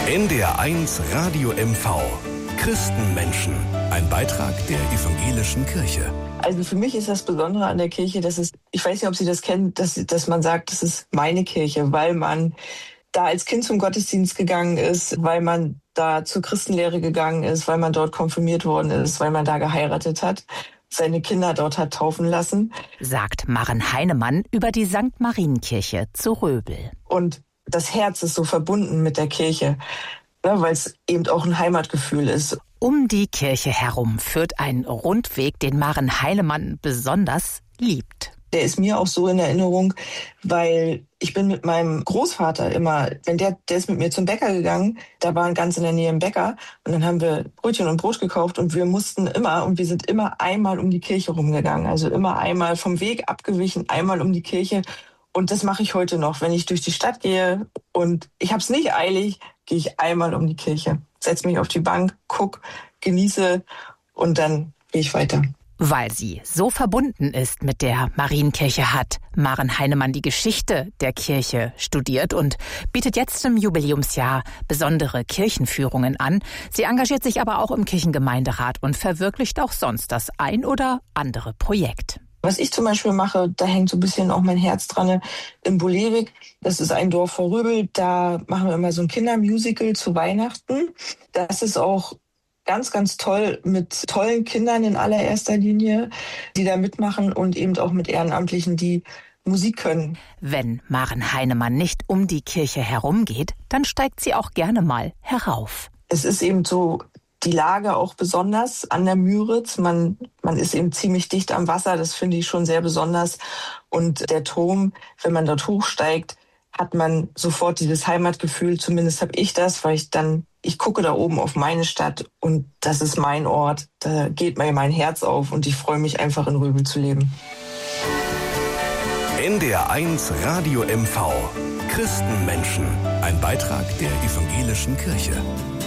NDR1 Radio MV. Christenmenschen. Ein Beitrag der Evangelischen Kirche. Also für mich ist das Besondere an der Kirche, dass es, ich weiß nicht, ob Sie das kennen, dass man sagt, das ist meine Kirche, weil man da als Kind zum Gottesdienst gegangen ist, weil man da zur Christenlehre gegangen ist, weil man dort konfirmiert worden ist, weil man da geheiratet hat, seine Kinder dort hat taufen lassen. Sagt Maren Heinemann über die St. Marienkirche zu Röbel. Und das Herz ist so verbunden mit der Kirche, weil es eben auch ein Heimatgefühl ist. Um die Kirche herum führt ein Rundweg, den Maren Heinemann besonders liebt. Der ist mir auch so in Erinnerung, weil ich bin mit meinem Großvater immer, der ist mit mir zum Bäcker gegangen, da war ganz in der Nähe ein Bäcker und dann haben wir Brötchen und Brot gekauft und wir sind immer einmal um die Kirche rumgegangen, also immer einmal vom Weg abgewichen, einmal um die Kirche. Und das mache ich heute noch, wenn ich durch die Stadt gehe und ich habe es nicht eilig, gehe ich einmal um die Kirche, setze mich auf die Bank, guck, genieße und dann gehe ich weiter. Weil sie so verbunden ist mit der Marienkirche, hat Maren Heinemann die Geschichte der Kirche studiert und bietet jetzt im Jubiläumsjahr besondere Kirchenführungen an. Sie engagiert sich aber auch im Kirchengemeinderat und verwirklicht auch sonst das ein oder andere Projekt. Was ich zum Beispiel mache, da hängt so ein bisschen auch mein Herz dran, in Bolewik, das ist ein Dorf vor Röbel, da machen wir immer so ein Kindermusical zu Weihnachten. Das ist auch ganz, ganz toll mit tollen Kindern in allererster Linie, die da mitmachen und eben auch mit Ehrenamtlichen, die Musik können. Wenn Maren Heinemann nicht um die Kirche herumgeht, dann steigt sie auch gerne mal herauf. Es ist eben so, die Lage auch besonders an der Müritz. Man ist eben ziemlich dicht am Wasser, das finde ich schon sehr besonders. Und der Turm, wenn man dort hochsteigt, hat man sofort dieses Heimatgefühl. Zumindest habe ich das, weil ich gucke da oben auf meine Stadt und das ist mein Ort. Da geht mir mein Herz auf und ich freue mich einfach in Röbel zu leben. NDR1 Radio MV. Christenmenschen. Ein Beitrag der Evangelischen Kirche.